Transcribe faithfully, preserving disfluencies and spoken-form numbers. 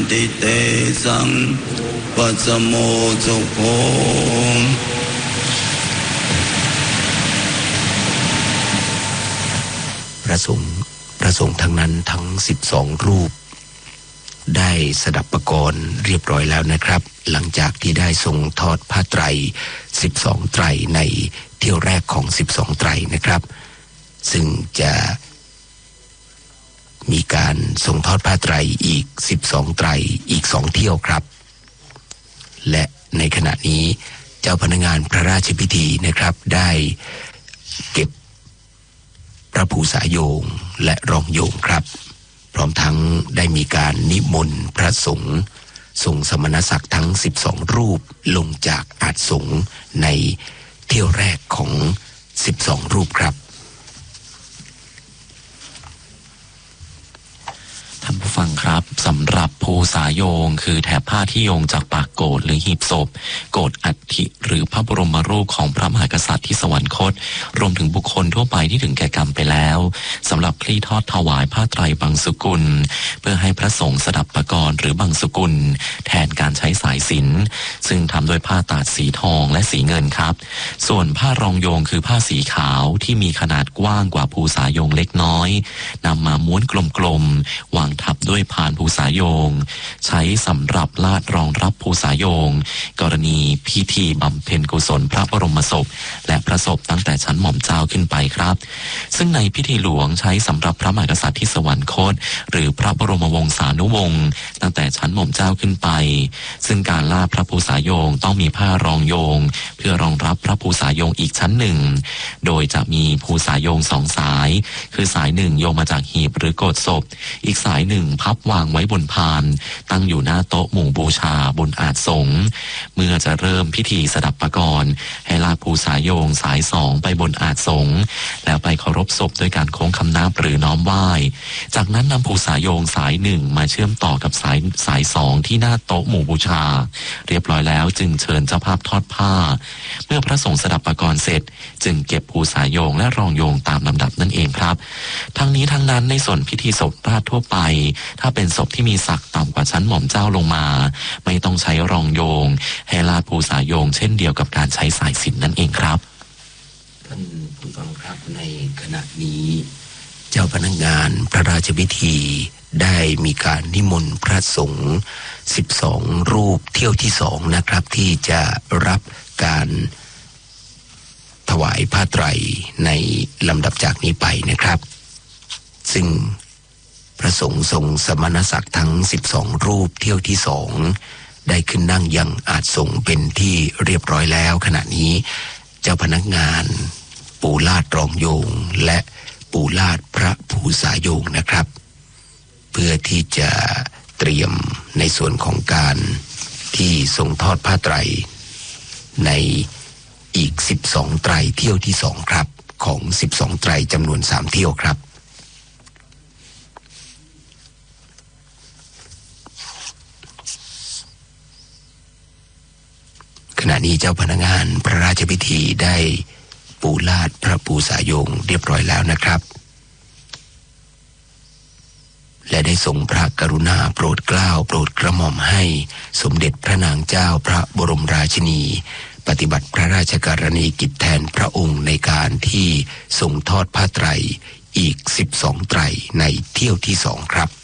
ติเตสังปัสสโมสุโขพระสงฆ์พระสงฆ์ทั้งนั้นทั้งสิบสองรูปได้สดับประกรณ์เรียบร้อยแล้วนะครับหลังจากที่ได้ทรงทอดผ้าไตรสิบสองไตรในเที่ยวแรกของสิบสองไตรนะครับซึ่งจะมีการทรงทอดผ้าไตรอีกสิบสองไตรอีกสองเที่ยวครับและในขณะนี้เจ้าพนักงานพระราชพิธีนะครับได้เก็บพระภูษาโยงและรองโยงครับพร้อมทั้งได้มีการนิมนต์พระสงฆ์ทรงสมณศักดิ์ทั้งสิบสองรูปลงจากอาสงฆ์ในเที่ยวแรกของสิบสองรูปครับท่านผู้ฟังครับสำหรับภูษาโยงคือแถบผ้าที่โยงจากปากโกฐหรือหีบศพโกฐอัฐิหรือพระบรมรูปของพระมหากษัตริย์ที่สวรรคตรวมถึงบุคคลทั่วไปที่ถึงแก่กรรมไปแล้วสำหรับคลี่ทอดถวายผ้าไตรบางสุกุลเพื่อให้พระสงฆ์สดับประกรณ์หรือบางสุกุลแทนการใช้สายสิญจน์ซึ่งทำด้วยผ้าตาดสีทองและสีเงินครับส่วนผ้ารองโยงคือผ้าสีขาวที่มีขนาดกว้างกว่าภูษาโยงเล็กน้อยนำมาม้วนกลมๆวางทับด้วยพานภูษาโยงใช้สำหรับลาดรองรับภูษาโยงกรณีพิธีบำเพ็ญกุศลพระบรมศพและพระศพตั้งแต่ชั้นหม่อมเจ้าขึ้นไปครับซึ่งในพิธีหลวงใช้สำหรับพระมหากษัตริย์ที่สวรรคตหรือพระบรมวงศานุวงศ์ตั้งแต่ชั้นหม่อมเจ้าขึ้นไปซึ่งการลาดพระภูษาโยงต้องมีผ้ารองโยงเพื่อรองรับพระภูษาโยงอีกชั้นหนึ่งโดยจะมีภูษาโยงสองสายคือสายหนึ่งโยงมาจากหีบหรือโกฐศพอีกสายหนึ่งพับวางไว้บนพานตั้งอยู่หน้าโต๊ะหมู่บูชาบนอาสงฆ์เมื่อจะเริ่มพิธีสดับประกรณ์ให้ลาดภูษาโยงสายสองไปบนอาสงฆ์แล้วไปเคารพศพด้วยการโค้งคำนับหรือน้อมไหว้จากนั้นนำภูษาโยงสายหนึ่งมาเชื่อมต่อกับสายสายสองที่หน้าโต๊ะหมู่บูชาเรียบร้อยแล้วจึงเชิญเจ้าภาพทอดผ้าเมื่อพระสงฆ์สดับประกรณ์เสร็จจึงเก็บภูษาโยงและรองโยงตามลำดับนั่นเองครับทั้งนี้ทั้งนั้นในส่วนพิธีศพราชทั่วไปถ้าเป็นศพที่มีศักดิ์ต่ำกว่าชั้นหม่อมเจ้าลงมาไม่ต้องใช้รองโยงให้ลาดภูษาโยงเช่นเดียวกับการใช้สายสิญจน์นั่นเองครับท่านผู้ฟังครับในขณะนี้เจ้าพนักงานพระราชพิธีได้มีการนิมนต์พระสงฆ์สิบสองรูปเที่ยวที่สองนะครับที่จะรับการถวายผ้าไตรในลำดับจากนี้ไปนะครับซึ่งพระสงฆ์ทรงสมณศักดิ์ทั้งสิบสองรูปเที่ยวที่สองได้ขึ้นนั่งยังอาสงฆ์เป็นที่เรียบร้อยแล้วขณะนี้เจ้าพนักงานปูลาดรองโยงและปูลาดพระภูษาโยงนะครับเพื่อที่จะเตรียมในส่วนของการที่ทรงทอดผ้าไตรในอีกสิบสองไตรเที่ยวที่สองครับของสิบสองไตรจำนวนสามเที่ยวครับขณะนี้เจ้าพนักงานพระราชพิธีได้ปูลาดพระภูษาโยงเรียบร้อยแล้วนะครับและได้ทรงพระกรุณาโปรดเกล้าโปรดกระหม่อมให้สมเด็จพระนางเจ้าพระบรมราชินีปฏิบัติพระราชกรณียกิจแทนพระองค์ในการที่ทรงทอดผ้าไตรอีกสิบสองไตรในเที่ยวที่สองครับ